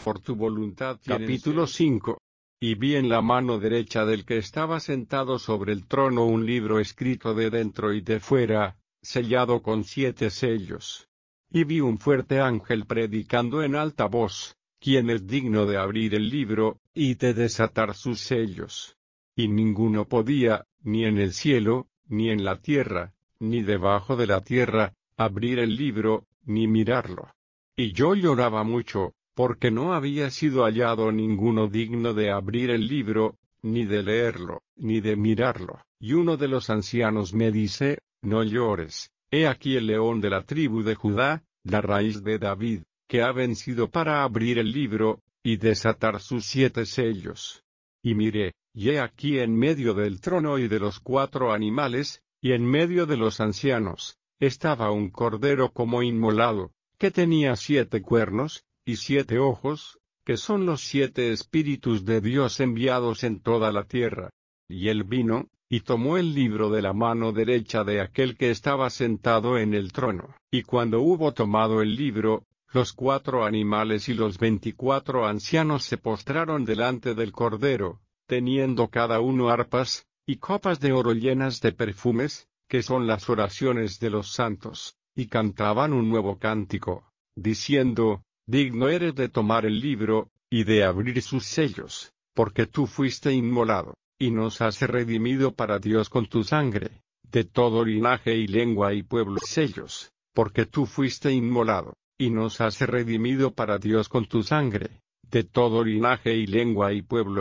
por tu voluntad. Capítulo 5. Y vi en la mano derecha del que estaba sentado sobre el trono un libro escrito de dentro y de fuera, sellado con 7 sellos. Y vi un fuerte ángel predicando en alta voz: ¿Quién es digno de abrir el libro, y de desatar sus sellos? Y ninguno podía, ni en el cielo, ni en la tierra, ni debajo de la tierra, abrir el libro, ni mirarlo. Y yo lloraba mucho, porque no había sido hallado ninguno digno de abrir el libro, ni de leerlo, ni de mirarlo. Y uno de los ancianos me dice: no llores, he aquí el león de la tribu de Judá, la raíz de David, que ha vencido para abrir el libro, y desatar sus 7 sellos. Y miré, y he aquí en medio del trono y de los 4 animales, y en medio de los ancianos, estaba un cordero como inmolado, que tenía 7 cuernos, y 7 ojos, que son los 7 espíritus de Dios enviados en toda la tierra. Y él vino, y tomó el libro de la mano derecha de aquel que estaba sentado en el trono. Y cuando hubo tomado el libro, los 4 animales y los 24 ancianos se postraron delante del Cordero, teniendo cada uno arpas, y copas de oro llenas de perfumes, que son las oraciones de los santos, y cantaban un nuevo cántico, diciendo: digno eres de tomar el libro, y de abrir sus sellos, porque tú fuiste inmolado, y nos has redimido para Dios con tu sangre, de todo linaje y lengua y pueblo. Sellos, porque tú fuiste inmolado, y nos has redimido para Dios con tu sangre, de todo linaje y lengua y pueblo.